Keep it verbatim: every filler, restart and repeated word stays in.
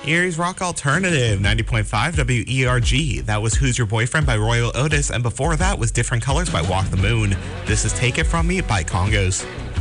Erie's Rock Alternative, ninety point five W E R G. That was Who's Your Boyfriend by Royal Otis, and before that was Different Colors by Walk the Moon. This is Take It From Me by Congos.